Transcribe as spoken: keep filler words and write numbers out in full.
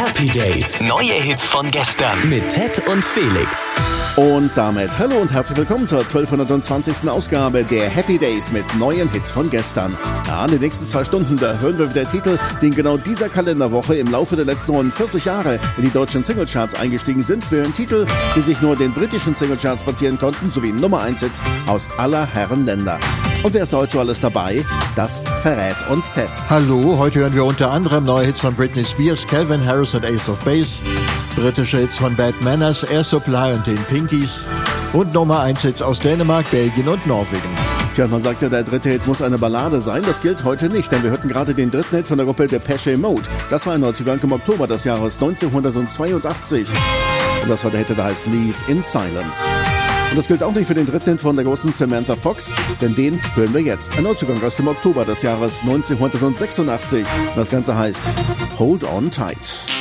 Happy Days. Neue Hits von gestern. Mit Ted und Felix. Und damit hallo und herzlich willkommen zur zwölfhundertzwanzigsten Ausgabe der Happy Days mit neuen Hits von gestern. Ja, in den nächsten zwei Stunden, da hören wir wieder Titel, die in genau dieser Kalenderwoche im Laufe der letzten rund vierzig Jahre in die deutschen Singlecharts eingestiegen sind. Wir hören Titel, die sich nur den britischen Singlecharts platzieren konnten, sowie Nummer eins Hits aus aller Herren Länder. Und wer ist heute so alles dabei? Das verrät uns Ted. Hallo, heute hören wir unter anderem neue Hits von Britney Spears, Calvin Harris und Ace of Base, britische Hits von Bad Manners, Air Supply und den Pinkies und Nummer eins Hits aus Dänemark, Belgien und Norwegen. Tja, man sagt ja, der dritte Hit muss eine Ballade sein. Das gilt heute nicht, denn wir hörten gerade den dritten Hit von der Gruppe Depeche Mode. Das war ein Neuzugang im Oktober des Jahres neunzehnhundertzweiundachtzig. Und das war der Hit, der heißt Leave in Silence. Und das gilt auch nicht für den dritten Hit von der großen Samantha Fox, denn den hören wir jetzt. Ein Neuzugang aus dem Oktober des Jahres neunzehnhundertsechsundachtzig. Und das Ganze heißt Hold On Tight.